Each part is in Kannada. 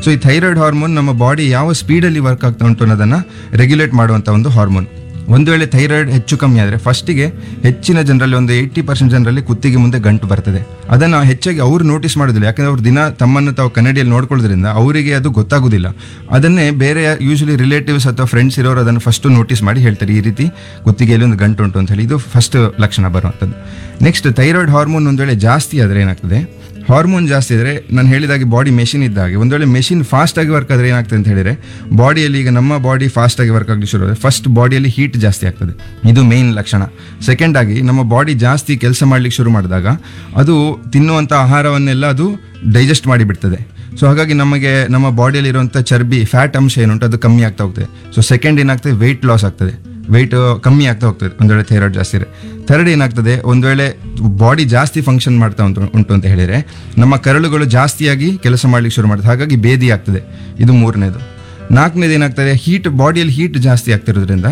ಸೊ ಈ ಥೈರಾಯ್ಡ್ ಹಾರ್ಮೋನ್ ನಮ್ಮ ಬಾಡಿ ಯಾವ ಸ್ಪೀಡಲ್ಲಿ ವರ್ಕ್ ಆಗ್ತಾ ಉಂಟು ಅನ್ನೋದನ್ನು ರೆಗ್ಯುಲೇಟ್ ಮಾಡುವಂಥ ಒಂದು ಹಾರ್ಮೋನ್. ಒಂದು ವೇಳೆ ಥೈರಾಯ್ಡ್ ಹೆಚ್ಚು ಕಮ್ಮಿ ಆದರೆ ಫಸ್ಟಿಗೆ ಹೆಚ್ಚಿನ ಜನರಲ್ಲಿ ಒಂದು 80% ಜನರಲ್ಲಿ ಕುತ್ತಿಗೆ ಮುಂದೆ ಗಂಟು ಬರ್ತದೆ. ಅದನ್ನು ಹೆಚ್ಚಾಗಿ ಅವರು ನೋಟಿಸ್ ಮಾಡೋದಿಲ್ಲ, ಯಾಕಂದರೆ ಅವ್ರು ದಿನ ತಮ್ಮನ್ನು ತಾವು ಕನ್ನಡಿಯಲ್ಲಿ ನೋಡ್ಕೊಳ್ಳೋದ್ರಿಂದ ಅವರಿಗೆ ಅದು ಗೊತ್ತಾಗೋದಿಲ್ಲ. ಅದನ್ನೇ ಬೇರೆ ಯೂಶಲಿ ರಿಲೇಟಿವ್ಸ್ ಅಥವಾ ಫ್ರೆಂಡ್ಸ್ ಇರೋರು ಅದನ್ನು ಫಸ್ಟು ನೋಟಿಸ್ ಮಾಡಿ ಹೇಳ್ತಾರೆ, ಈ ರೀತಿ ಕುತ್ತಿಗೆಯಲ್ಲಿ ಒಂದು ಗಂಟು ಉಂಟು ಅಂತ ಹೇಳಿ. ಇದು ಫಸ್ಟ್ ಲಕ್ಷಣ ಬರುವಂಥದ್ದು. ನೆಕ್ಸ್ಟ್, ಥೈರಾಯ್ಡ್ ಹಾರ್ಮೋನ್ ಒಂದು ವೇಳೆ ಜಾಸ್ತಿ ಆದರೆ ಏನಾಗ್ತದೆ, ಹಾರ್ಮೋನ್ ಜಾಸ್ತಿ ಇದ್ದರೆ ನಾನು ಹೇಳಿದಾಗೆ ಬಾಡಿ ಮೆಷಿನ್ ಇದ್ದಾಗೆ, ಒಂದು ವೇಳೆ ಮೆಷಿನ್ ಫಾಸ್ಟಾಗಿ ವರ್ಕ್ ಆದರೆ ಏನಾಗ್ತದೆ ಅಂತ ಹೇಳಿದರೆ, ಬಾಡಿಯಲ್ಲಿ ಈಗ ನಮ್ಮ ಬಾಡಿ ಫಾಸ್ಟಾಗಿ ವರ್ಕ್ ಆಗಲಿ ಶುರು ಆದರೆ ಫಸ್ಟ್ ಬಾಡಿಯಲ್ಲಿ ಹೀಟ್ ಜಾಸ್ತಿ ಆಗ್ತದೆ, ಇದು ಮೇನ್ ಲಕ್ಷಣ. ಸೆಕೆಂಡ್ ಆಗಿ ನಮ್ಮ ಬಾಡಿ ಜಾಸ್ತಿ ಕೆಲಸ ಮಾಡಲಿಕ್ಕೆ ಶುರು ಮಾಡಿದಾಗ ಅದು ತಿನ್ನುವಂಥ ಆಹಾರವನ್ನೆಲ್ಲ ಅದು ಡೈಜೆಸ್ಟ್ ಮಾಡಿಬಿಡ್ತದೆ. ಸೊ ಹಾಗಾಗಿ ನಮಗೆ ನಮ್ಮ ಬಾಡಿಯಲ್ಲಿ ಇರುವಂಥ ಚರ್ಬಿ, ಫ್ಯಾಟ್ ಅಂಶ ಏನುಂಟು ಅದು ಕಮ್ಮಿ ಆಗ್ತಾ ಹೋಗ್ತದೆ. ಸೊ ಸೆಕೆಂಡ್ ಏನಾಗ್ತದೆ, ವೆಯ್ಟ್ ಲಾಸ್ ಆಗ್ತದೆ, ವೆಯ್ಟ್ ಕಮ್ಮಿ ಆಗ್ತಾ ಹೋಗ್ತದೆ ಒಂದು ವೇಳೆ ಥೈರಾಯ್ಡ್ ಜಾಸ್ತಿ ಇದೆ. ಥರ್ಡ್ ಏನಾಗ್ತದೆ, ಒಂದು ವೇಳೆ ಬಾಡಿ ಜಾಸ್ತಿ ಫಂಕ್ಷನ್ ಮಾಡ್ತಾ ಉಂಟು ಅಂತ ಹೇಳಿದರೆ ನಮ್ಮ ಕರಳುಗಳು ಜಾಸ್ತಿಯಾಗಿ ಕೆಲಸ ಮಾಡ್ಲಿಕ್ಕೆ ಶುರು ಮಾಡ್ತದೆ, ಹಾಗಾಗಿ ಬೇದಿ ಆಗ್ತದೆ, ಇದು ಮೂರನೇದು. ನಾಲ್ಕನೇದು ಏನಾಗ್ತದೆ, ಹೀಟ್, ಬಾಡಿಯಲ್ಲಿ ಹೀಟ್ ಜಾಸ್ತಿ ಆಗ್ತಿರೋದ್ರಿಂದ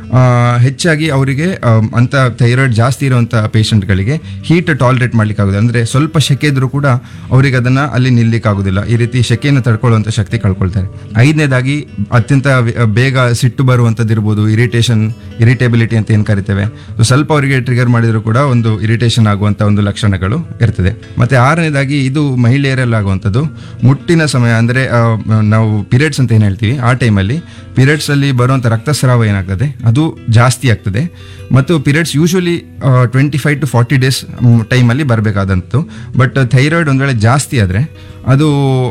ಹೆಚ್ಚಾಗಿ ಅವರಿಗೆ ಅಂಥ ಥೈರಾಯ್ಡ್ ಜಾಸ್ತಿ ಇರುವಂಥ ಪೇಷಂಟ್ಗಳಿಗೆ ಹೀಟ್ ಟಾಲರೇಟ್ ಮಾಡ್ಲಿಕ್ಕೆ ಆಗೋದಿಲ್ಲ. ಅಂದರೆ ಸ್ವಲ್ಪ ಶೆಕೆ ಇದ್ರೂ ಕೂಡ ಅವರಿಗೆ ಅದನ್ನು ಅಲ್ಲಿ ನಿಲ್ಲಕ್ಕಾಗೋದಿಲ್ಲ, ಈ ರೀತಿ ಶೆಕೆಯನ್ನು ತಡ್ಕೊಳ್ಳುವಂಥ ಶಕ್ತಿ ಕಳ್ಕೊಳ್ತಾರೆ. ಐದನೇದಾಗಿ ಅತ್ಯಂತ ಬೇಗ ಸಿಟ್ಟು ಬರುವಂಥದ್ದು ಇರ್ಬೋದು, ಇರಿಟೇಬಿಲಿಟಿ ಅಂತ ಏನು ಕರಿತೇವೆ. ಸ್ವಲ್ಪ ಅವರಿಗೆ ಟ್ರಿಗರ್ ಮಾಡಿದರೂ ಕೂಡ ಒಂದು ಇರಿಟೇಷನ್ ಆಗುವಂಥ ಒಂದು ಲಕ್ಷಣಗಳು ಇರ್ತದೆ. ಮತ್ತು ಆರನೇದಾಗಿ, ಇದು ಮಹಿಳೆಯರಲ್ಲಿ ಆಗುವಂಥದ್ದು ಮುಟ್ಟಿನ ಸಮಯ, ಅಂದರೆ ನಾವು ಪೀರಿಯಡ್ಸ್ ಅಂತ ಏನು ಹೇಳ್ತೀವಿ, ಆ ಟೈಮಲ್ಲಿ ಪೀರಿಯಡ್ಸಲ್ಲಿ ಬರುವಂಥ ರಕ್ತಸ್ರಾವ ಏನಾಗ್ತದೆ ಅದು ಜಾಸ್ತಿ ಆಗ್ತದೆ. ಮತ್ತು ಪೀರಿಯಡ್ಸ್ ಯೂಶ್ವಲಿ 25 to 40 ಡೇಸ್ ಟೈಮಲ್ಲಿ ಬರಬೇಕಾದಂಥದ್ದು. ಬಟ್ ಥೈರಾಯ್ಡ್ ಒಂದು ವೇಳೆ ಜಾಸ್ತಿ ಆದರೆ ಅದು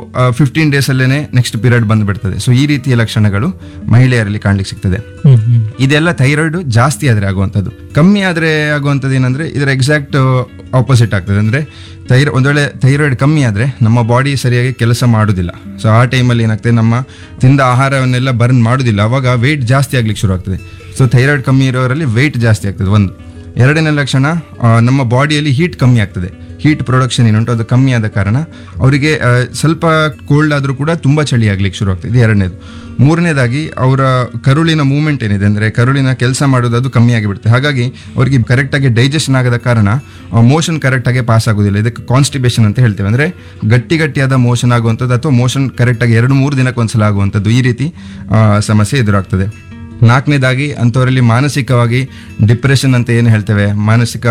15 ಡೇಸಲ್ಲೇ ನೆಕ್ಸ್ಟ್ ಪೀರಿಯಡ್ ಬಂದುಬಿಡ್ತದೆ. ಸೊ ಈ ರೀತಿಯ ಲಕ್ಷಣಗಳು ಮಹಿಳೆಯರಲ್ಲಿ ಕಾಣ್ಲಿಕ್ಕೆ ಸಿಗ್ತದೆ. ಇದೆಲ್ಲ ಥೈರಾಯ್ಡ್ ಜಾಸ್ತಿ ಆದರೆ ಆಗುವಂಥದ್ದು. ಕಮ್ಮಿ ಆದರೆ ಆಗುವಂಥದ್ದು ಏನಂದರೆ ಇದರ ಎಕ್ಸಾಕ್ಟ್ ಆಪೋಸಿಟ್ ಆಗ್ತದೆ. ಅಂದರೆ ಒಂದು ವೇಳೆ ಥೈರಾಯ್ಡ್ ಕಮ್ಮಿ ಆದರೆ ನಮ್ಮ ಬಾಡಿ ಸರಿಯಾಗಿ ಕೆಲಸ ಮಾಡೋದಿಲ್ಲ. ಸೊ ಆ ಟೈಮಲ್ಲಿ ಏನಾಗ್ತದೆ, ನಮ್ಮ ತಿಂದ ಆಹಾರವನ್ನೆಲ್ಲ ಬರ್ನ್ ಮಾಡೋದಿಲ್ಲ, ಅವಾಗ ವೆಯ್ಟ್ ಜಾಸ್ತಿ ಆಗ್ಲಿಕ್ಕೆ ಶುರು ಆಗ್ತದೆ. ಸೊ ಥೈರಾಯ್ಡ್ ಕಮ್ಮಿ ಇರೋರಲ್ಲಿ ವೆಯ್ಟ್ ಜಾಸ್ತಿ ಆಗ್ತದೆ ಒಂದು. ಎರಡನೇ ಲಕ್ಷಣ, ನಮ್ಮ ಬಾಡಿಯಲ್ಲಿ ಹೀಟ್ ಕಮ್ಮಿ ಆಗ್ತದೆ, ಹೀಟ್ ಪ್ರೊಡಕ್ಷನ್ ಏನುಂಟು ಅದು ಕಮ್ಮಿ ಆದ ಕಾರಣ ಅವರಿಗೆ ಸ್ವಲ್ಪ ಕೋಲ್ಡ್ ಆದರೂ ಕೂಡ ತುಂಬ ಚಳಿ ಆಗ್ಲಿಕ್ಕೆ ಶುರು ಆಗ್ತದೆ, ಇದು ಎರಡನೇದು. ಮೂರನೇದಾಗಿ, ಅವರ ಕರುಳಿನ ಮೂವ್ಮೆಂಟ್ ಏನಿದೆ, ಅಂದರೆ ಕರುಳಿನ ಕೆಲಸ ಮಾಡೋದು ಅದು ಕಮ್ಮಿ ಆಗಿಬಿಡುತ್ತೆ, ಹಾಗಾಗಿ ಅವರಿಗೆ ಕರೆಕ್ಟಾಗಿ ಡೈಜೆಷನ್ ಆಗದ ಕಾರಣ ಮೋಷನ್ ಕರೆಕ್ಟಾಗಿ ಪಾಸ್ ಆಗೋದಿಲ್ಲ. ಇದಕ್ಕೆ ಕಾನ್ಸ್ಟಿಪೇಷನ್ ಅಂತ ಹೇಳ್ತೇವೆ, ಅಂದರೆ ಗಟ್ಟಿಯಾದ ಮೋಷನ್ ಆಗುವಂಥದ್ದು ಅಥವಾ ಮೋಷನ್ ಕರೆಕ್ಟಾಗಿ 2-3 ದಿನಕ್ಕೆ ಒಂದ್ಸಲ ಆಗುವಂಥದ್ದು, ಈ ರೀತಿ ಸಮಸ್ಯೆ ಎದುರಾಗ್ತದೆ. ನಾಲ್ಕನೇದಾಗಿ, ಅಂಥವರಲ್ಲಿ ಮಾನಸಿಕವಾಗಿ ಡಿಪ್ರೆಷನ್ ಅಂತ ಏನು ಹೇಳ್ತೇವೆ, ಮಾನಸಿಕ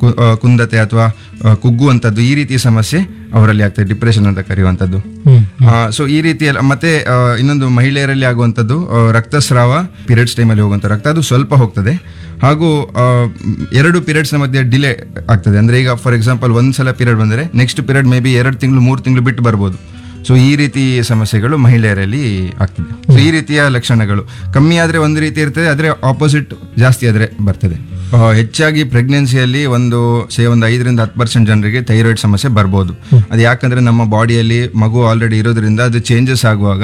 ಕುಂದತೆ ಅಥವಾ ಕುಗ್ಗುವಂಥದ್ದು, ಈ ರೀತಿಯ ಸಮಸ್ಯೆ ಅವರಲ್ಲಿ ಆಗ್ತದೆ, ಡಿಪ್ರೆಷನ್ ಅಂತ ಕರೆಯುವಂಥದ್ದು. ಸೊ ಈ ರೀತಿಯಲ್ಲಿ ಮತ್ತೆ ಇನ್ನೊಂದು ಮಹಿಳೆಯರಲ್ಲಿ ಆಗುವಂಥದ್ದು ರಕ್ತಸ್ರಾವ, ಪೀರಿಯಡ್ಸ್ ಟೈಮಲ್ಲಿ ಹೋಗುವಂಥ ರಕ್ತ ಅದು ಸ್ವಲ್ಪ ಹೋಗ್ತದೆ, ಹಾಗೂ 2 ಪೀರಿಯಡ್ಸ್ನ ಮಧ್ಯೆ ಡಿಲೇ ಆಗ್ತದೆ. ಅಂದರೆ ಈಗ ಫಾರ್ ಎಕ್ಸಾಂಪಲ್ ಒಂದ್ಸಲ ಪೀರಿಯಡ್ ಬಂದರೆ ನೆಕ್ಸ್ಟ್ ಪೀರಿಯಡ್ ಮೇ ಬಿ 2 ತಿಂಗಳು 3 ತಿಂಗಳು ಬಿಟ್ಟು ಬರ್ಬೋದು. ಸೊ ಈ ರೀತಿ ಸಮಸ್ಯೆಗಳು ಮಹಿಳೆಯರಲ್ಲಿ ಆಗ್ತದೆ. ಸೊ ಈ ರೀತಿಯ ಲಕ್ಷಣಗಳು ಕಮ್ಮಿ ಆದರೆ ಒಂದು ರೀತಿ ಇರ್ತದೆ, ಆದರೆ ಆಪೋಸಿಟ್ ಜಾಸ್ತಿ ಆದರೆ ಬರ್ತದೆ. ಹೆಚ್ಚಾಗಿ ಪ್ರೆಗ್ನೆನ್ಸಿಯಲ್ಲಿ ಒಂದು 5-10% ಜನರಿಗೆ ಥೈರಾಯ್ಡ್ ಸಮಸ್ಯೆ ಬರ್ಬೋದು. ಅದು ಯಾಕಂದರೆ ನಮ್ಮ ಬಾಡಿಯಲ್ಲಿ ಮಗು ಆಲ್ರೆಡಿ ಇರೋದ್ರಿಂದ ಅದು ಚೇಂಜಸ್ ಆಗುವಾಗ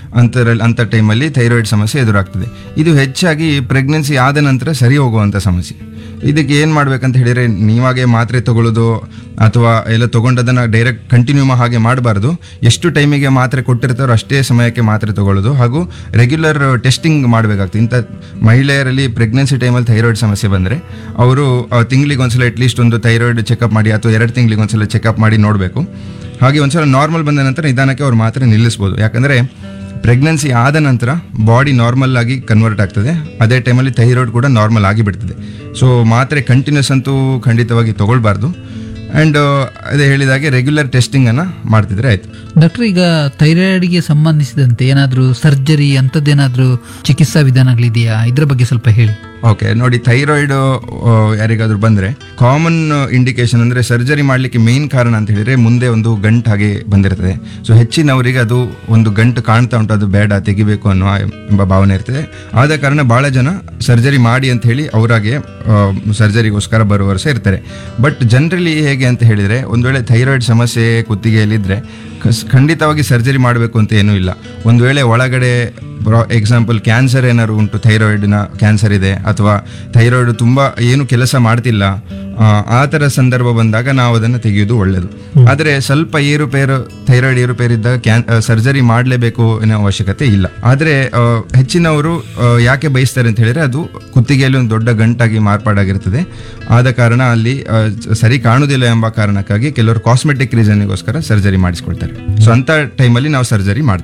ಅಂಥ ಟೈಮಲ್ಲಿ ಥೈರಾಯ್ಡ್ ಸಮಸ್ಯೆ ಎದುರಾಗ್ತದೆ. ಇದು ಹೆಚ್ಚಾಗಿ ಪ್ರೆಗ್ನೆನ್ಸಿ ಆದ ನಂತರ ಸರಿ ಹೋಗುವಂಥ ಸಮಸ್ಯೆ. ಇದಕ್ಕೆ ಏನು ಮಾಡ್ಬೇಕಂತ ಹೇಳಿದರೆ, ನೀವಾಗೆ ಮಾತ್ರೆ ತಗೊಳ್ಳೋದು ಅಥವಾ ಎಲ್ಲ ತೊಗೊಂಡದನ್ನು ಡೈರೆಕ್ಟ್ ಕಂಟಿನ್ಯೂ ಹಾಗೆ ಮಾಡಬಾರ್ದು. ಎಷ್ಟು ಟೈಮಿಗೆ ಮಾತ್ರೆ ಕೊಟ್ಟಿರ್ತಾರೋ ಅಷ್ಟೇ ಸಮಯಕ್ಕೆ ಮಾತ್ರೆ ತಗೊಳ್ಳೋದು, ಹಾಗೂ ರೆಗ್ಯುಲರ್ ಟೆಸ್ಟಿಂಗ್ ಮಾಡಬೇಕಾಗ್ತದೆ. ಇಂಥ ಮಹಿಳೆಯರಲ್ಲಿ ಪ್ರೆಗ್ನೆನ್ಸಿ ಟೈಮಲ್ಲಿ ಥೈರಾಯ್ಡ್ ಸಮಸ್ಯೆ ಬಂದರೆ ಅವರು ತಿಂಗಳಿಗೆ ಒಂದ್ಸಲ ಅಟ್ಲೀಸ್ಟ್ ಒಂದು ಥೈರಾಯ್ಡ್ ಚೆಕಪ್ ಮಾಡಿ, ಅಥವಾ 2 ತಿಂಗಳಿಗೆ ಒಂದ್ಸಲ ಚೆಕಪ್ ಮಾಡಿ ನೋಡಬೇಕು. ಹಾಗೆ ಒಂದ್ಸಲ ನಾರ್ಮಲ್ ಬಂದ ನಂತರ ನಿಧಾನಕ್ಕೆ ಅವ್ರು ಮಾತ್ರೆ ನಿಲ್ಲಿಸ್ಬೋದು. ಯಾಕಂದರೆ ಪ್ರೆಗ್ನೆನ್ಸಿ ಆದ ನಂತರ ಬಾಡಿ ನಾರ್ಮಲ್ ಆಗಿ ಕನ್ವರ್ಟ್ ಆಗ್ತದೆ, ಅದೇ ಟೈಮಲ್ಲಿ ಥೈರಾಯ್ಡ್ ಕೂಡ ನಾರ್ಮಲ್ ಆಗಿ ಬಿಡ್ತದೆ. ಸೊ ಮಾತ್ರೆ ಕಂಟಿನ್ಯೂಸ್ ಅಂತೂ ಖಂಡಿತವಾಗಿ ತಗೊಳ್ಬಾರ್ದು. ಆ್ಯಂಡ್ ಅದೇ ಹೇಳಿದಾಗೆ ರೆಗ್ಯುಲರ್ ಟೆಸ್ಟಿಂಗನ್ನು ಮಾಡ್ತಿದ್ರೆ ಆಯಿತು. ಡಾಕ್ಟರ್, ಈಗ ಥೈರಾಯ್ಡ್ಗೆ ಸಂಬಂಧಿಸಿದಂತೆ ಏನಾದರೂ ಸರ್ಜರಿ ಅಂಥದ್ದೇನಾದರೂ ಚಿಕಿತ್ಸಾ ವಿಧಾನಗಳಿದೆಯಾ, ಇದರ ಬಗ್ಗೆ ಸ್ವಲ್ಪ ಹೇಳಿ. ಓಕೆ, ನೋಡಿ, ಥೈರಾಯ್ಡ್ ಯಾರಿಗಾದ್ರೂ ಬಂದರೆ ಕಾಮನ್ ಇಂಡಿಕೇಶನ್ ಅಂದರೆ ಸರ್ಜರಿ ಮಾಡಲಿಕ್ಕೆ ಮೇನ್ ಕಾರಣ ಅಂತ ಹೇಳಿದರೆ ಮುಂದೆ ಒಂದು ಗಂಟು ಹಾಗೆ ಬಂದಿರ್ತದೆ. ಸೊ ಹೆಚ್ಚಿನವರಿಗೆ ಅದು ಒಂದು ಗಂಟು ಕಾಣ್ತಾ ಉಂಟು, ಅದು ಬೇಡ, ತೆಗಿಬೇಕು ಎಂಬ ಭಾವನೆ ಇರ್ತದೆ. ಆದ ಕಾರಣ ಭಾಳ ಜನ ಸರ್ಜರಿ ಮಾಡಿ ಅಂತ ಹೇಳಿ ಅವರಾಗೆ ಸರ್ಜರಿಗೋಸ್ಕರ ಬರುವವರು ಸಹ ಇರ್ತಾರೆ. ಬಟ್ ಜನರಲಿ ಹೇಗೆ ಅಂತ ಹೇಳಿದರೆ, ಒಂದು ವೇಳೆ ಥೈರಾಯ್ಡ್ ಸಮಸ್ಯೆ ಕುತ್ತಿಗೆಯಲ್ಲಿದ್ದರೆ ಖಂಡಿತವಾಗಿ ಸರ್ಜರಿ ಮಾಡಬೇಕು ಅಂತ ಏನೂ ಇಲ್ಲ. ಒಂದು ವೇಳೆ ಒಳಗಡೆ ಎಕ್ಸಾಂಪಲ್ ಕ್ಯಾನ್ಸರ್ ಏನಾದ್ರು ಉಂಟು, ಥೈರಾಯ್ಡ್ನ ಕ್ಯಾನ್ಸರ್ ಇದೆ, ಅಥವಾ ಥೈರಾಯ್ಡ್ ತುಂಬ ಏನು ಕೆಲಸ ಮಾಡ್ತಿಲ್ಲ, ಆ ಥರ ಸಂದರ್ಭ ಬಂದಾಗ ನಾವು ಅದನ್ನು ತೆಗೆಯೋದು ಒಳ್ಳೆಯದು. ಆದರೆ ಸ್ವಲ್ಪ ಥೈರಾಯ್ಡ್ ಏರುಪೇರಿದ್ದಾಗ ಸರ್ಜರಿ ಮಾಡಲೇಬೇಕು ಅನ್ನೋ ಅವಶ್ಯಕತೆ ಇಲ್ಲ. ಆದರೆ ಹೆಚ್ಚಿನವರು ಯಾಕೆ ಬಯಸ್ತಾರೆ ಅಂತ ಹೇಳಿದರೆ, ಅದು ಕುತ್ತಿಗೆಯಲ್ಲಿ ಒಂದು ದೊಡ್ಡ ಗಂಟಾಗಿ ಮಾರ್ಪಾಡಾಗಿರ್ತದೆ, ಆದ ಕಾರಣ ಅಲ್ಲಿ ಸರಿ ಕಾಣುವುದಿಲ್ಲ ಎಂಬ ಕಾರಣಕ್ಕಾಗಿ ಕೆಲವರು ಕಾಸ್ಮೆಟಿಕ್ ರೀಸನ್ಗೋಸ್ಕರ ಸರ್ಜರಿ ಮಾಡಿಸ್ಕೊಳ್ತಾರೆ. ಸೊ ಅಂಥ ಟೈಮಲ್ಲಿ ನಾವು ಸರ್ಜರಿ ಮಾಡ್ತೇವೆ.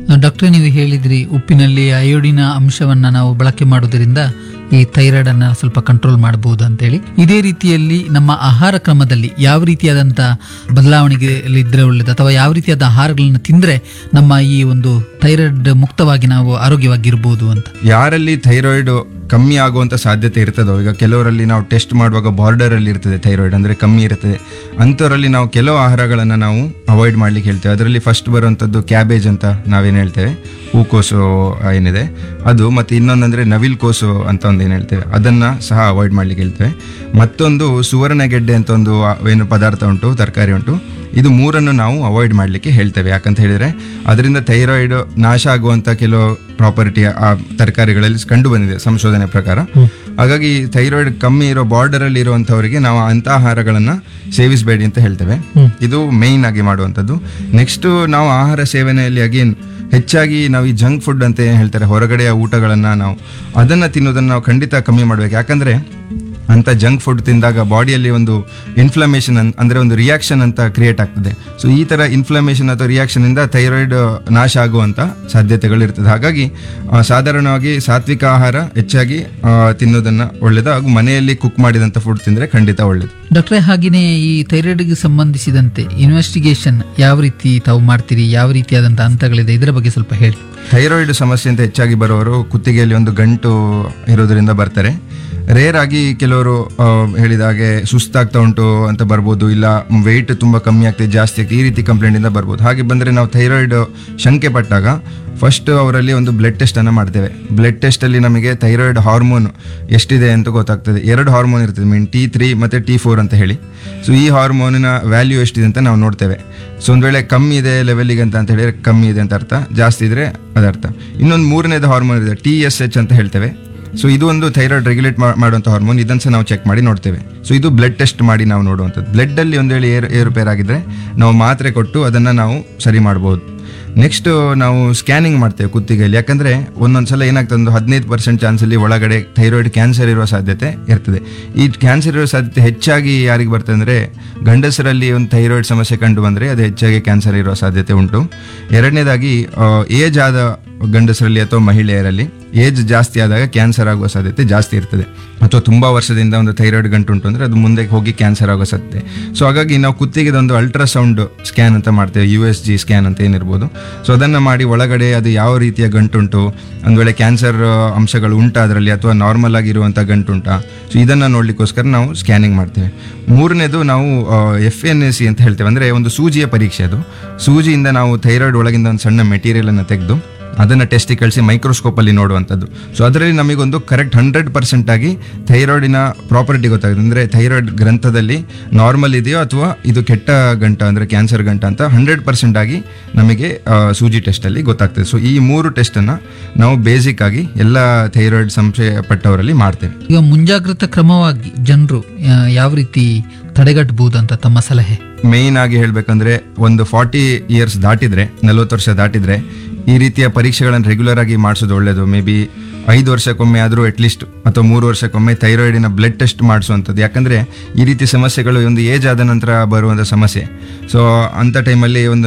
ಡಾಕ್ಟ್ರೆ, ನೀವು ಹೇಳಿದ್ರಿ ಉಪ್ಪಿನಲ್ಲಿ ಅಯೋಡಿನ ಅಂಶವನ್ನ ನಾವು ಬಳಕೆ ಮಾಡೋದ್ರಿಂದ ಈ ಥೈರಾಯ್ಡ್ ಅನ್ನ ಸ್ವಲ್ಪ ಕಂಟ್ರೋಲ್ ಮಾಡಬಹುದು ಅಂತೇಳಿ. ಇದೇ ರೀತಿಯಲ್ಲಿ ನಮ್ಮ ಆಹಾರ ಕ್ರಮದಲ್ಲಿ ಯಾವ ರೀತಿಯಾದಂತ ಬದಲಾವಣೆಗಳಿದ್ರೆ ಒಳ್ಳೇದು, ಅಥವಾ ಯಾವ ರೀತಿಯಾದ ಆಹಾರಗಳನ್ನು ತಿಂದ್ರೆ ನಮ್ಮ ಈ ಒಂದು ಥೈರಾಯ್ಡ್ ಮುಕ್ತವಾಗಿ ನಾವು ಆರೋಗ್ಯವಾಗಿರ್ಬೋದು ಅಂತ? ಯಾರಲ್ಲಿ ಥೈರಾಯ್ಡ್ ಕಮ್ಮಿ ಆಗುವಂಥ ಸಾಧ್ಯತೆ ಇರ್ತದೋ, ಈಗ ಕೆಲವರಲ್ಲಿ ನಾವು ಟೆಸ್ಟ್ ಮಾಡುವಾಗ ಬಾರ್ಡರಲ್ಲಿ ಇರ್ತದೆ ಥೈರಾಯ್ಡ್, ಅಂದರೆ ಕಮ್ಮಿ ಇರ್ತದೆ, ಅಂಥವರಲ್ಲಿ ನಾವು ಕೆಲವು ಆಹಾರಗಳನ್ನು ನಾವು ಅವಾಯ್ಡ್ ಮಾಡ್ಲಿಕ್ಕೆ ಹೇಳ್ತೇವೆ. ಅದರಲ್ಲಿ ಫಸ್ಟ್ ಬರುವಂಥದ್ದು ಕ್ಯಾಬೇಜ್ ಅಂತ ನಾವೇನು ಹೇಳ್ತೇವೆ, ಹೂಕೋಸು ಏನಿದೆ ಅದು, ಮತ್ತು ಇನ್ನೊಂದಂದರೆ ನವಿಲ್ ಕೋಸು ಅಂತ ಒಂದು ಏನು ಹೇಳ್ತೇವೆ, ಅದನ್ನು ಸಹ ಅವಾಯ್ಡ್ ಮಾಡ್ಲಿಕ್ಕೆ ಹೇಳ್ತೇವೆ. ಮತ್ತೊಂದು ಸುವರ್ಣಗೆಡ್ಡೆ ಅಂತ ಒಂದು ಏನು ಪದಾರ್ಥ ಉಂಟು, ತರಕಾರಿ ಉಂಟು, ಇದು ಮೂರನ್ನು ನಾವು ಅವಾಯ್ಡ್ ಮಾಡಲಿಕ್ಕೆ ಹೇಳ್ತೇವೆ. ಯಾಕಂತ ಹೇಳಿದರೆ ಅದರಿಂದ ಥೈರಾಯ್ಡ್ ನಾಶ ಆಗುವಂಥ ಕೆಲವು ಪ್ರಾಪರ್ಟಿ ಆ ತರಕಾರಿಗಳಲ್ಲಿ ಕಂಡು ಬಂದಿದೆ ಸಂಶೋಧನೆ ಪ್ರಕಾರ. ಹಾಗಾಗಿ ಥೈರಾಯ್ಡ್ ಕಮ್ಮಿ ಇರೋ ಬಾರ್ಡರಲ್ಲಿ ಇರುವಂಥವರಿಗೆ ನಾವು ಅಂಥ ಆಹಾರಗಳನ್ನು ಸೇವಿಸಬೇಡಿ ಅಂತ ಹೇಳ್ತೇವೆ. ಇದು ಮೇಯ್ನ್ ಆಗಿ ಮಾಡುವಂಥದ್ದು. ನೆಕ್ಸ್ಟ್ ನಾವು ಆಹಾರ ಸೇವನೆಯಲ್ಲಿ ಅಗೇನ್ ಹೆಚ್ಚಾಗಿ ನಾವು ಈ ಜಂಕ್ ಫುಡ್ ಅಂತ ಏನು ಹೇಳ್ತಾರೆ, ಹೊರಗಡೆಯ ಊಟಗಳನ್ನು ನಾವು ಅದನ್ನು ತಿನ್ನೋದನ್ನು ನಾವು ಖಂಡಿತ ಕಮ್ಮಿ ಮಾಡಬೇಕು. ಯಾಕಂದರೆ ಅಂಥ ಜಂಕ್ ಫುಡ್ ತಿಂದಾಗ ಬಾಡಿಯಲ್ಲಿ ಒಂದು ಇನ್ಫ್ಲಮೇಷನ್ ಅಂದರೆ ಒಂದು ರಿಯಾಕ್ಷನ್ ಅಂತ ಕ್ರಿಯೇಟ್ ಆಗ್ತದೆ. ಸೊ ಈ ಥರ ಇನ್ಫ್ಲಮೇಷನ್ ಅಥವಾ ರಿಯಾಕ್ಷನಿಂದ ಥೈರಾಯ್ಡ್ ನಾಶ ಆಗುವಂಥ ಸಾಧ್ಯತೆಗಳಿರ್ತದೆ. ಹಾಗಾಗಿ ಸಾಧಾರಣವಾಗಿ ಸಾತ್ವಿಕ ಆಹಾರ ಹೆಚ್ಚಾಗಿ ತಿನ್ನೋದನ್ನು ಒಳ್ಳೆಯದು, ಹಾಗೂ ಮನೆಯಲ್ಲಿ ಕುಕ್ ಮಾಡಿದಂಥ ಫುಡ್ ತಿಂದರೆ ಖಂಡಿತ ಒಳ್ಳೆಯದು. ಡಾಕ್ಟ್ರೆ, ಹಾಗೆಯೇ ಈ ಥೈರಾಯ್ಡ್ಗೆ ಸಂಬಂಧಿಸಿದಂತೆ ಇನ್ವೆಸ್ಟಿಗೇಷನ್ ಯಾವ ರೀತಿ ತಾವು ಮಾಡ್ತೀರಿ, ಯಾವ ರೀತಿಯಾದಂಥ ಹಂತಗಳಿದೆ, ಇದರ ಬಗ್ಗೆ ಸ್ವಲ್ಪ ಹೇಳಿ. ಥೈರಾಯ್ಡ್ ಸಮಸ್ಯೆ ಅಂತ ಹೆಚ್ಚಾಗಿ ಬರೋರು ಕುತ್ತಿಗೆಯಲ್ಲಿ ಒಂದು ಗಂಟು ಇರೋದರಿಂದ ಬರ್ತಾರೆ. ರೇರ್ ಆಗಿ ಕೆಲವರು ಹೇಳಿದ ಹಾಗೆ ಸುಸ್ತಾಗ್ತಾ ಉಂಟು ಅಂತ ಬರ್ಬೋದು, ಇಲ್ಲ ವೆಯ್ಟ್ ತುಂಬ ಕಮ್ಮಿ ಆಗ್ತದೆ, ಜಾಸ್ತಿ ಆಗ್ತದೆ, ಈ ರೀತಿ ಕಂಪ್ಲೇಂಟಿಂದ ಬರ್ಬೋದು. ಹಾಗೆ ಬಂದರೆ ನಾವು ಥೈರಾಯ್ಡ್ ಶಂಕೆ ಪಟ್ಟಾಗ ಫಸ್ಟ್ ಅವರಲ್ಲಿ ಒಂದು ಬ್ಲಡ್ ಟೆಸ್ಟನ್ನು ಮಾಡ್ತೇವೆ. ಬ್ಲಡ್ ಟೆಸ್ಟಲ್ಲಿ ನಮಗೆ ಥೈರಾಯ್ಡ್ ಹಾರ್ಮೋನ್ ಎಷ್ಟಿದೆ ಅಂತ ಗೊತ್ತಾಗ್ತದೆ. 2 ಹಾರ್ಮೋನ್ ಇರ್ತದೆ, ಮೀನ್ T3 ಮತ್ತು T4 ಅಂತ ಹೇಳಿ. ಸೊ ಈ ಹಾರ್ಮೋನಿನ ವ್ಯಾಲ್ಯೂ ಎಷ್ಟಿದೆ ಅಂತ ನಾವು ನೋಡ್ತೇವೆ. ಸೊ ಒಂದು ವೇಳೆ ಕಮ್ಮಿ ಇದೆ ಲೆವೆಲಿಗೆ ಅಂತ ಹೇಳಿದರೆ ಕಮ್ಮಿ ಇದೆ ಅಂತ ಅರ್ಥ, ಜಾಸ್ತಿ ಇದ್ದರೆ ಅದರ್ಥ. ಇನ್ನೊಂದು ಮೂರನೇದು ಹಾರ್ಮೋನ್ ಇದೆ, TSH ಅಂತ ಹೇಳ್ತೇವೆ. ಸೊ ಇದು ಒಂದು ಥೈರಾಯ್ಡ್ ರೆಗ್ಯುಲೇಟ್ ಮಾಡುವಂಥ ಹಾರ್ಮೋನ್, ಇದನ್ನು ಸಹ ನಾವು ಚೆಕ್ ಮಾಡಿ ನೋಡ್ತೇವೆ. ಸೊ ಇದು ಬ್ಲಡ್ ಟೆಸ್ಟ್ ಮಾಡಿ ನಾವು ನೋಡುವಂಥದ್ದು. ಬ್ಲಡ್ಡಲ್ಲಿ ಒಂದು ವೇಳೆ ಏರುಪೇರಾಗಿದ್ದರೆ ನಾವು ಮಾತ್ರೆ ಕೊಟ್ಟು ಅದನ್ನು ನಾವು ಸರಿ ಮಾಡ್ಬೋದು. ನೆಕ್ಸ್ಟ್ ನಾವು ಸ್ಕ್ಯಾನಿಂಗ್ ಮಾಡ್ತೇವೆ ಕುತ್ತಿಗೆಯಲ್ಲಿ. ಯಾಕಂದರೆ ಒಂದೊಂದು ಸಲ ಏನಾಗ್ತದೆ, ಒಂದು 15% ಚಾನ್ಸಲ್ಲಿ ಒಳಗಡೆ ಥೈರಾಯ್ಡ್ ಕ್ಯಾನ್ಸರ್ ಇರುವ ಸಾಧ್ಯತೆ ಇರ್ತದೆ. ಈ ಕ್ಯಾನ್ಸರ್ ಇರೋ ಸಾಧ್ಯತೆ ಹೆಚ್ಚಾಗಿ ಯಾರಿಗೆ ಬರ್ತದೆ ಅಂದರೆ ಗಂಡಸರಲ್ಲಿ ಒಂದು ಥೈರಾಯ್ಡ್ ಸಮಸ್ಯೆ ಕಂಡು ಬಂದರೆ ಅದು ಹೆಚ್ಚಾಗಿ ಕ್ಯಾನ್ಸರ್ ಇರುವ ಸಾಧ್ಯತೆ ಉಂಟು. ಎರಡನೇದಾಗಿ ಏಜ್ ಆದ ಗಂಡಸರಲ್ಲಿ ಅಥವಾ ಮಹಿಳೆಯರಲ್ಲಿ ಏಜ್ ಜಾಸ್ತಿ ಆದಾಗ ಕ್ಯಾನ್ಸರ್ ಆಗುವ ಸಾಧ್ಯತೆ ಜಾಸ್ತಿ ಇರ್ತದೆ. ಅಥವಾ ತುಂಬ ವರ್ಷದಿಂದ ಒಂದು ಥೈರಾಯ್ಡ್ ಗಂಟು ಉಂಟು ಅಂದರೆ ಅದು ಮುಂದೆ ಹೋಗಿ ಕ್ಯಾನ್ಸರ್ ಆಗೋ ಸಾಧ್ಯತೆ. ಸೊ ಹಾಗಾಗಿ ನಾವು ಕುತ್ತಿಗೆದೊಂದು ಅಲ್ಟ್ರಾಸೌಂಡ್ ಸ್ಕ್ಯಾನ್ ಅಂತ ಮಾಡ್ತೇವೆ, USG ಸ್ಕ್ಯಾನ್ ಅಂತ ಏನಿರ್ಬೋದು. ಸೊ ಅದನ್ನು ಮಾಡಿ ಒಳಗಡೆ ಅದು ಯಾವ ರೀತಿಯ ಗಂಟುಂಟು, ಒಂದು ವೇಳೆ ಕ್ಯಾನ್ಸರ್ ಅಂಶಗಳು ಉಂಟಾ ಅದರಲ್ಲಿ, ಅಥವಾ ನಾರ್ಮಲ್ ಆಗಿರುವಂಥ ಗಂಟುಂಟಾ, ಸೊ ಇದನ್ನು ನೋಡಲಿಕ್ಕೋಸ್ಕರ ನಾವು ಸ್ಕ್ಯಾನಿಂಗ್ ಮಾಡ್ತೇವೆ. ಮೂರನೇದು ನಾವು FNAC ಅಂತ ಹೇಳ್ತೇವೆ, ಅಂದರೆ ಒಂದು ಸೂಜಿಯ ಪರೀಕ್ಷೆ. ಅದು ಸೂಜಿಯಿಂದ ನಾವು ಥೈರಾಯ್ಡ್ ಒಳಗಿಂದ ಒಂದು ಸಣ್ಣ ಮೆಟೀರಿಯಲನ್ನು ತೆಗೆದು ಅದನ್ನು ಟೆಸ್ಟಿಗೆ ಕಳಿಸಿ ಮೈಕ್ರೋಸ್ಕೋಪಲ್ಲಿ ನೋಡುವಂಥದ್ದು. ಸೊ ಅದರಲ್ಲಿ ನಮಗೊಂದು ಕರೆಕ್ಟ್ 100% ಆಗಿ ಥೈರಾಯ್ಡಿನ ಪ್ರಾಪರ್ಟಿ ಗೊತ್ತಾಗುತ್ತೆ. ಅಂದರೆ ಥೈರಾಯ್ಡ್ ಗ್ರಂಥದಲ್ಲಿ ನಾರ್ಮಲ್ ಇದೆಯೋ ಅಥವಾ ಇದು ಕೆಟ್ಟ ಗಂಟ ಅಂದರೆ ಕ್ಯಾನ್ಸರ್ ಗಂಟ ಅಂತ 100% ಆಗಿ ನಮಗೆ ಸೂಜಿ ಟೆಸ್ಟಲ್ಲಿ ಗೊತ್ತಾಗ್ತದೆ. ಸೊ ಈ 3 ಟೆಸ್ಟನ್ನು ನಾವು ಬೇಸಿಕ್ ಆಗಿ ಎಲ್ಲ ಥೈರಾಯ್ಡ್ ಸಂಶಯ ಪಟ್ಟವರಲ್ಲಿ ಮಾಡ್ತೇವೆ. ಈಗ ಮುಂಜಾಗ್ರತಾ ಕ್ರಮವಾಗಿ ಜನರು ಯಾವ ರೀತಿ ತಡೆಗಟ್ಟಬಹುದು ಅಂತ ತಮ್ಮ ಸಲಹೆ? ಮೇಯ್ನ್ ಆಗಿ ಹೇಳಬೇಕಂದ್ರೆ ಒಂದು 40 ಇಯರ್ಸ್ ದಾಟಿದ್ರೆ, 40 ವರ್ಷ ದಾಟಿದ್ರೆ ಈ ರೀತಿಯ ಪರೀಕ್ಷೆಗಳನ್ನು ರೆಗ್ಯುಲರ್ ಆಗಿ ಮಾಡಿಸೋದು ಒಳ್ಳೆಯದು. ಮೇ ಬಿ 5 ವರ್ಷಕ್ಕೊಮ್ಮೆ ಆದರೂ ಅಟ್ಲೀಸ್ಟ್, ಅಥವಾ 3 ವರ್ಷಕ್ಕೊಮ್ಮೆ ಥೈರಾಯ್ಡಿನ ಬ್ಲಡ್ ಟೆಸ್ಟ್ ಮಾಡಿಸುವಂಥದ್ದು. ಯಾಕಂದರೆ ಈ ರೀತಿ ಸಮಸ್ಯೆಗಳು ಒಂದು ಏಜ್ ಆದ ನಂತರ ಬರುವಂಥ ಸಮಸ್ಯೆ. ಸೊ ಅಂಥ ಟೈಮಲ್ಲಿ ಒಂದು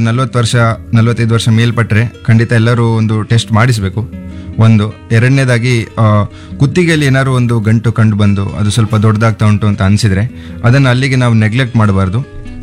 45 ವರ್ಷ ಮೇಲ್ಪಟ್ಟರೆ ಖಂಡಿತ ಎಲ್ಲರೂ ಒಂದು ಟೆಸ್ಟ್ ಮಾಡಿಸಬೇಕು. ಒಂದು. ಎರಡನೇದಾಗಿ ಕುತ್ತಿಗೆಯಲ್ಲಿ ಏನಾದ್ರು ಒಂದು ಗಂಟು ಕಂಡು ಬಂದು ಅದು ಸ್ವಲ್ಪ ದೊಡ್ಡದಾಗ್ತಾ ಉಂಟು ಅಂತ ಅನಿಸಿದರೆ ಅದನ್ನು ಅಲ್ಲಿಗೆ ನಾವು ನೆಗ್ಲೆಕ್ಟ್ ಮಾಡಬಾರ್ದು.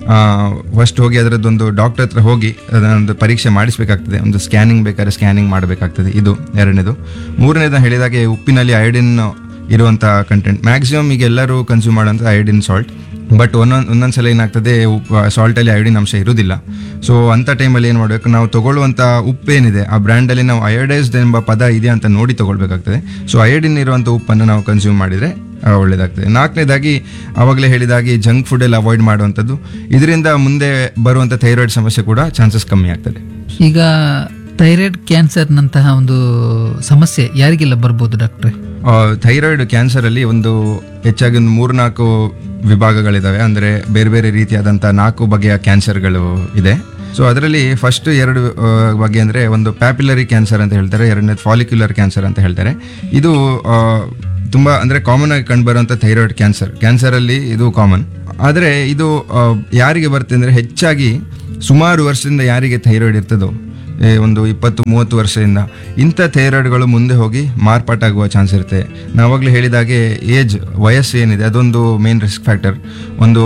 ಫಸ್ಟ್ ಹೋಗಿ ಅದರದ್ದೊಂದು ಡಾಕ್ಟರ್ ಹತ್ರ ಹೋಗಿ ಅದನ್ನೊಂದು ಪರೀಕ್ಷೆ ಮಾಡಿಸಬೇಕಾಗ್ತದೆ. ಒಂದು ಸ್ಕ್ಯಾನಿಂಗ್ ಬೇಕಾದ್ರೆ ಸ್ಕ್ಯಾನಿಂಗ್ ಮಾಡಬೇಕಾಗ್ತದೆ. ಇದು ಎರಡನೇದು. ಮೂರನೇದು ಹೇಳಿದಾಗೆ ಉಪ್ಪಿನಲ್ಲಿ ಅಯೋಡಿನ್ ಇರುವಂಥ ಕಂಟೆಂಟ್ ಮ್ಯಾಕ್ಸಿಮಮ್ ಈಗ ಎಲ್ಲರೂ ಕನ್ಸ್ಯೂಮ್ ಮಾಡುವಂಥ ಅಯೋಡಿನ್ ಸಾಲ್ಟ್. ಬಟ್ ಒಂದೊಂದು ಸಲ ಏನಾಗ್ತದೆ, ಸಾಲ್ಟಲ್ಲಿ ಅಯೋಡಿನ್ ಅಂಶ ಇರುವುದಿಲ್ಲ. ಸೊ ಅಂಥ ಟೈಮಲ್ಲಿ ಏನು ಮಾಡಬೇಕು, ನಾವು ತೊಗೊಳ್ಳುವಂಥ ಉಪ್ಪೇನಿದೆ ಆ ಬ್ರ್ಯಾಂಡಲ್ಲಿ ನಾವು ಅಯೋಡೈಸ್ಡ್ ಎಂಬ ಪದ ಇದೆ ಅಂತ ನೋಡಿ ತೊಗೊಳ್ಬೇಕಾಗ್ತದೆ. ಸೊ ಅಯೋಡಿನ್ ಇರುವಂಥ ಉಪ್ಪನ್ನು ನಾವು ಕನ್ಸ್ಯೂಮ್ ಮಾಡಿದರೆ ಒಳ್ಳೆಯದಾಗ್ತದೆ. ನಾಲ್ಕನೇದಾಗಿ ಆವಾಗಲೇ ಹೇಳಿದಾಗಿ ಜಂಕ್ ಫುಡ್ ಎಲ್ಲ ಅವಾಯ್ಡ್ ಮಾಡುವಂಥದ್ದು. ಇದರಿಂದ ಮುಂದೆ ಬರುವಂಥ ಥೈರಾಯ್ಡ್ ಸಮಸ್ಯೆ ಕೂಡ ಚಾನ್ಸಸ್ ಕಮ್ಮಿ ಆಗ್ತದೆ. ಈಗ ಥೈರಾಯ್ಡ್ ಕ್ಯಾನ್ಸರ್ನಂತಹ ಒಂದು ಸಮಸ್ಯೆ ಯಾರಿಗೆಲ್ಲ ಬರ್ಬೋದು ಡಾಕ್ಟ್ರೆ? ಥೈರಾಯ್ಡ್ ಕ್ಯಾನ್ಸರಲ್ಲಿ ಒಂದು ಹೆಚ್ಚಾಗಿ ಒಂದು 3-4 ವಿಭಾಗಗಳಿದ್ದಾವೆ. ಅಂದರೆ ಬೇರೆ ಬೇರೆ ರೀತಿಯಾದಂಥ 4 ಬಗೆಯ ಕ್ಯಾನ್ಸರ್ಗಳು ಇದೆ. ಸೊ ಅದರಲ್ಲಿ ಫಸ್ಟ್ 2 ಬಗೆ ಅಂದರೆ ಒಂದು ಪ್ಯಾಪಿಲರಿ ಕ್ಯಾನ್ಸರ್ ಅಂತ ಹೇಳ್ತಾರೆ, ಎರಡನೇದು ಫಾಲಿಕ್ಯುಲರ್ ಕ್ಯಾನ್ಸರ್ ಅಂತ ಹೇಳ್ತಾರೆ. ಇದು ತುಂಬ ಅಂದರೆ ಕಾಮನ್ ಆಗಿ ಕಂಡುಬರುವಂಥ ಥೈರಾಯ್ಡ್ ಕ್ಯಾನ್ಸರಲ್ಲಿ ಇದು ಕಾಮನ್. ಆದರೆ ಇದು ಯಾರಿಗೆ ಬರುತ್ತೆ ಅಂದರೆ ಹೆಚ್ಚಾಗಿ ಸುಮಾರು ವರ್ಷದಿಂದ ಯಾರಿಗೆ ಥೈರಾಯ್ಡ್ ಇರ್ತದೋ ಒಂದು 20-30 ವರ್ಷದಿಂದ ಇಂಥ ಥೈರಾಯ್ಡ್ಗಳು ಮುಂದೆ ಹೋಗಿ ಮಾರ್ಪಾಟಾಗುವ ಚಾನ್ಸ್ ಇರುತ್ತೆ. ನಾವಾಗಲೇ ಹೇಳಿದಾಗೆ ವಯಸ್ಸು ಏನಿದೆ ಅದೊಂದು ಮೇನ್ ರಿಸ್ಕ್ ಫ್ಯಾಕ್ಟರ್. ಒಂದು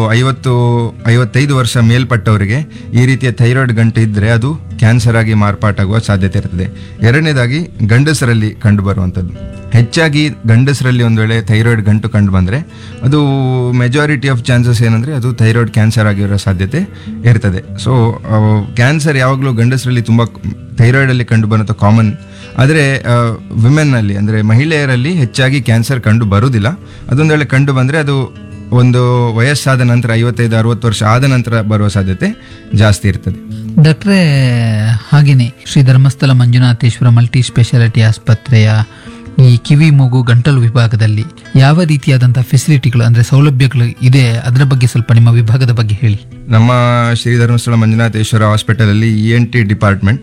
50-55 ವರ್ಷ ಮೇಲ್ಪಟ್ಟವರಿಗೆ ಈ ರೀತಿಯ ಥೈರಾಯ್ಡ್ ಗಂಟು ಇದ್ದರೆ ಅದು ಕ್ಯಾನ್ಸರ್ ಆಗಿ ಮಾರ್ಪಾಟಾಗುವ ಸಾಧ್ಯತೆ ಇರ್ತದೆ. ಎರಡನೇದಾಗಿ ಗಂಡಸರಲ್ಲಿ ಕಂಡುಬರುವಂಥದ್ದು. ಹೆಚ್ಚಾಗಿ ಗಂಡಸರಲ್ಲಿ ಒಂದು ವೇಳೆ ಥೈರಾಯ್ಡ್ ಗಂಟು ಕಂಡು ಬಂದರೆ ಅದು ಮೆಜಾರಿಟಿ ಆಫ್ ಚಾನ್ಸಸ್ ಏನಂದರೆ ಅದು ಥೈರಾಯ್ಡ್ ಕ್ಯಾನ್ಸರ್ ಆಗಿರೋ ಸಾಧ್ಯತೆ ಇರ್ತದೆ. ಸೊ ಕ್ಯಾನ್ಸರ್ ಯಾವಾಗಲೂ ಗಂಡಸರಲ್ಲಿ ತುಂಬ ಥೈರಾಯ್ಡಲ್ಲಿ ಕಂಡು ಬರೋದು ಕಾಮನ್. ಆದರೆ ವಿಮೆನ್ನಲ್ಲಿ ಅಂದರೆ ಮಹಿಳೆಯರಲ್ಲಿ ಹೆಚ್ಚಾಗಿ ಕ್ಯಾನ್ಸರ್ ಕಂಡು ಬರುವುದಿಲ್ಲ. ಅದೊಂದು ವೇಳೆ ಕಂಡು ಬಂದರೆ ಅದು ಒಂದು ವಯಸ್ಸಾದ ನಂತರ 55-60 ವರ್ಷ ಆದ ನಂತರ ಬರುವ ಸಾಧ್ಯತೆ ಜಾಸ್ತಿ ಇರ್ತದೆ. ಡಾಕ್ಟ್ರೇ, ಹಾಗೇನೆ ಶ್ರೀ ಧರ್ಮಸ್ಥಳ ಮಂಜುನಾಥೇಶ್ವರ ಮಲ್ಟಿ ಸ್ಪೆಷಾಲಿಟಿ ಆಸ್ಪತ್ರೆಯ ಈ ಕಿವಿ ಮೂಗು ಗಂಟಲು ವಿಭಾಗದಲ್ಲಿ ಯಾವ ರೀತಿಯಾದಂತಹ ಫೆಸಿಲಿಟಿಗಳು ಅಂದ್ರೆ ಸೌಲಭ್ಯಗಳು ಇದೆ, ಅದರ ಬಗ್ಗೆ ಸ್ವಲ್ಪ ನಿಮ್ಮ ವಿಭಾಗದ ಬಗ್ಗೆ ಹೇಳಿ. ನಮ್ಮ ಶ್ರೀ ಧರ್ಮಸ್ಥಳ ಮಂಜುನಾಥೇಶ್ವರ ಹಾಸ್ಪಿಟಲ್ ಅಲ್ಲಿ ENT ಡಿಪಾರ್ಟ್ಮೆಂಟ್,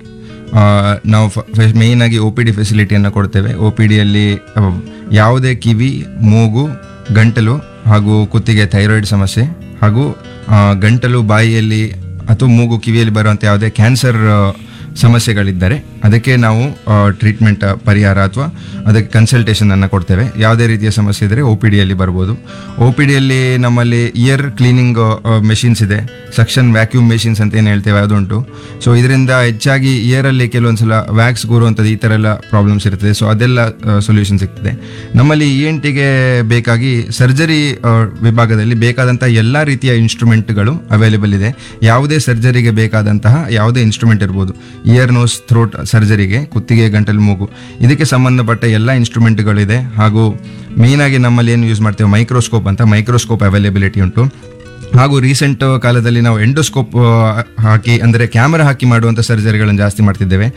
ನಾವು ಮೇಯ್ನ್ ಆಗಿ OPD ಫೆಸಿಲಿಟಿಯನ್ನು ಕೊಡ್ತೇವೆ. OPDಯಲ್ಲಿ ಯಾವುದೇ ಕಿವಿ, ಮೂಗು, ಗಂಟಲು ಹಾಗೂ ಕುತ್ತಿಗೆ ಥೈರಾಯ್ಡ್ ಸಮಸ್ಯೆ ಹಾಗೂ ಗಂಟಲು, ಬಾಯಿಯಲ್ಲಿ ಅಥವಾ ಮೂಗು, ಕಿವಿಯಲ್ಲಿ ಬರುವಂಥ ಯಾವುದೇ ಕ್ಯಾನ್ಸರ್ ಸಮಸ್ಯೆಗಳಿದ್ದರೆ ಅದಕ್ಕೆ ನಾವು ಟ್ರೀಟ್ಮೆಂಟ್ ಪರಿಹಾರ ಅಥವಾ ಅದಕ್ಕೆ ಕನ್ಸಲ್ಟೇಷನ್ ಅನ್ನು ಕೊಡ್ತೇವೆ. ಯಾವುದೇ ರೀತಿಯ ಸಮಸ್ಯೆ ಇದ್ದರೆ OPDಯಲ್ಲಿ ಬರ್ಬೋದು. OPDಯಲ್ಲಿ ನಮ್ಮಲ್ಲಿ ಇಯರ್ ಕ್ಲೀನಿಂಗ್ ಮೆಷಿನ್ಸ್ ಇದೆ, ಸಕ್ಷನ್ ವ್ಯಾಕ್ಯೂಮ್ ಮೆಷಿನ್ಸ್ ಅಂತ ಏನು ಹೇಳ್ತೇವೆ ಅದುಂಟು. ಸೊ ಇದರಿಂದ ಹೆಚ್ಚಾಗಿ ಇಯರಲ್ಲಿ ಕೆಲವೊಂದ್ಸಲ ವ್ಯಾಕ್ಸ್ ಕೂರುವಂಥದ್ದು ಈ ಥರ ಎಲ್ಲ ಪ್ರಾಬ್ಲಮ್ಸ್ ಇರ್ತದೆ. ಸೊ ಅದೆಲ್ಲ ಸೊಲ್ಯೂಷನ್ ಸಿಗ್ತದೆ. ನಮ್ಮಲ್ಲಿ ENTಗೆ ಬೇಕಾಗಿ ಸರ್ಜರಿ ವಿಭಾಗದಲ್ಲಿ ಬೇಕಾದಂಥ ಎಲ್ಲ ರೀತಿಯ ಇನ್ಸ್ಟ್ರೂಮೆಂಟ್ಗಳು ಅವೈಲೇಬಲ್ ಇದೆ. ಯಾವುದೇ ಸರ್ಜರಿಗೆ ಬೇಕಾದಂತಹ ಯಾವುದೇ ಇನ್ಸ್ಟ್ರೂಮೆಂಟ್ ಇರ್ಬೋದು. ಇಯರ್, ನೋಸ್, ಥ್ರೋಟ್ ಸರ್ಜರಿಗೆ, ಕುತ್ತಿಗೆ, ಗಂಟಲು, ಮೂಗು ಇದಕ್ಕೆ ಸಂಬಂಧಪಟ್ಟ ಎಲ್ಲ ಇನ್ಸ್ಟ್ರೂಮೆಂಟ್ಗಳಿದೆ. ಹಾಗೂ ಮೇಯ್ನಾಗಿ ನಮ್ಮಲ್ಲಿ ಏನು ಯೂಸ್ ಮಾಡ್ತೇವೆ, ಮೈಕ್ರೋಸ್ಕೋಪ್ ಅಂತ ಮೈಕ್ರೋಸ್ಕೋಪ್ ಅವೈಲೇಬಿಲಿಟಿ ಉಂಟು. ಹಾಗೂ ರೀಸೆಂಟ್ ಕಾಲದಲ್ಲಿ ನಾವು ಎಂಡೋಸ್ಕೋಪ್ ಹಾಕಿ ಅಂದರೆ ಕ್ಯಾಮರಾ ಹಾಕಿ ಮಾಡುವಂಥ ಸರ್ಜರಿಗಳನ್ನು ಜಾಸ್ತಿ ಮಾಡ್ತಿದ್ದೇವೆ.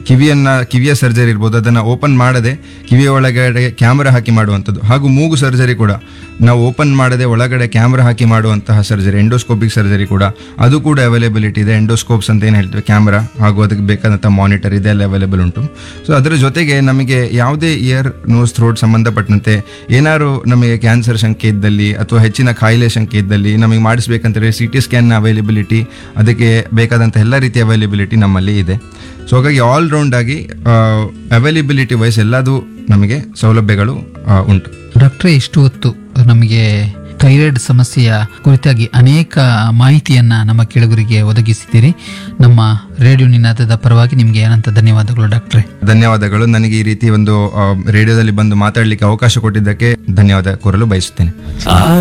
ಕಿವಿಯ ಸರ್ಜರಿ ಇರ್ಬೋದು, ಅದನ್ನು ಓಪನ್ ಮಾಡದೆ ಕಿವಿಯ ಒಳಗಡೆ ಕ್ಯಾಮರಾ ಹಾಕಿ ಮಾಡುವಂಥದ್ದು. ಹಾಗೂ ಮೂಗು ಸರ್ಜರಿ ಕೂಡ ನಾವು ಓಪನ್ ಮಾಡದೆ ಒಳಗಡೆ ಕ್ಯಾಮ್ರಾ ಹಾಕಿ ಮಾಡುವಂತಹ ಸರ್ಜರಿ, ಎಂಡೋಸ್ಕೋಪಿಕ್ ಸರ್ಜರಿ ಕೂಡ ಅದು ಕೂಡ ಅವೈಲೇಬಿಲಿಟಿ ಇದೆ. ಎಂಡೋಸ್ಕೋಪ್ಸ್ ಅಂತ ಏನು ಹೇಳ್ತೀವಿ, ಕ್ಯಾಮ್ರಾ ಹಾಗೂ ಅದಕ್ಕೆ ಬೇಕಾದಂಥ ಮಾನಿಟರ್ ಇದೆಲ್ಲ ಅವೈಲೇಬಲ್ ಉಂಟು. ಸೊ ಅದರ ಜೊತೆಗೆ ನಮಗೆ ಯಾವುದೇ ಇಯರ್, ನೋಸ್, ಥ್ರೋಟ್ ಸಂಬಂಧಪಟ್ಟಂತೆ ಏನಾದ್ರು ನಮಗೆ ಕ್ಯಾನ್ಸರ್ ಶಂಕೆ ಇದ್ದಲ್ಲಿ ಅಥವಾ ಹೆಚ್ಚಿನ ಕಾಯಿಲೆ ಶಂಕೆ ಇದ್ದಲ್ಲಿ ನಮಗೆ ಮಾಡಿಸ್ಬೇಕಂತೇಳಿ CT ಸ್ಕ್ಯಾನ್ನ ಅವೈಲೇಬಿಲಿಟಿ, ಅದಕ್ಕೆ ಬೇಕಾದಂಥ ಎಲ್ಲ ರೀತಿಯ ಅವೈಲೇಬಿಲಿಟಿ ನಮ್ಮಲ್ಲಿ ಇದೆ. ಸೊ ಹಾಗಾಗಿ ಆಲ್ ರೌಂಡ್ ಆಗಿ ಅವೈಲೇಬಿಲಿಟಿ ವೈಸ್ ಎಲ್ಲದೂ ನಮಗೆ ಸೌಲಭ್ಯಗಳು ಉಂಟು. ಡಾಕ್ಟ್ರೇ, ಇಷ್ಟು ಹೊತ್ತು ನಮಗೆ ಥೈರಾಯ್ಡ್ ಸಮಸ್ಯೆಯ ಕುರಿತಾಗಿ ಅನೇಕ ಮಾಹಿತಿಯನ್ನ ನಮ್ಮ ಕೇಳುಗರಿಗೆ ಒದಗಿಸಿದ್ದೀರಿ. ನಮ್ಮ ರೇಡಿಯೋ ನಿನಾದದ ಪರವಾಗಿ ನಿಮಗೆ ಅನಂತ ಧನ್ಯವಾದಗಳು ಡಾಕ್ಟ್ರೇ. ಧನ್ಯವಾದಗಳು. ನನಗೆ ಈ ರೀತಿ ಒಂದು ರೇಡಿಯೋದಲ್ಲಿ ಬಂದು ಮಾತಾಡಲಿಕ್ಕೆ ಅವಕಾಶ ಕೊಟ್ಟಿದ್ದಕ್ಕೆ ಧನ್ಯವಾದ ಕೋರಲು ಬಯಸುತ್ತೇನೆ.